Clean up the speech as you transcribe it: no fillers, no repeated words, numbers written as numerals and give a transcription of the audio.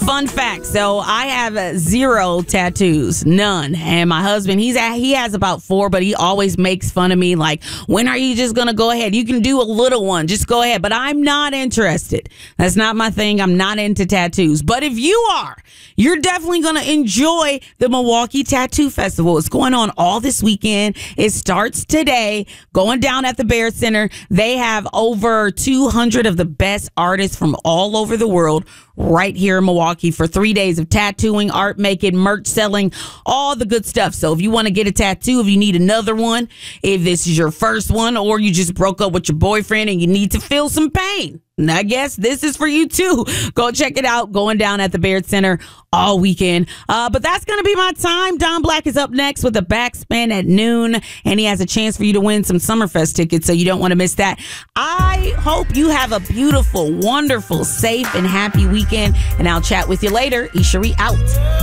Fun fact. So I have 0 tattoos, none. And my husband, he has about 4, but he always makes fun of me. Like, when are you just going to go ahead? You can do a little one. Just go ahead. But I'm not interested. That's not my thing. I'm not into tattoos. But if you are, you're definitely going to enjoy the Milwaukee Tattoo Festival. It's going on all this weekend. It starts today, going down at the Bear Center. They have over 200 of the best artists from all over the world right here in Milwaukee for 3 days of tattooing, art making, merch selling, all the good stuff. So if you want to get a tattoo, if you need another one, if this is your first one, or you just broke up with your boyfriend and you need to feel some pain, and I guess this is for you too. Go check it out. Going down at the Baird Center all weekend. But that's going to be my time. Don Black is up next with a backspin at noon, and he has a chance for you to win some Summerfest tickets, so you don't want to miss that. I hope you have a beautiful, wonderful, safe, and happy weekend, and I'll chat with you later. Ishari out.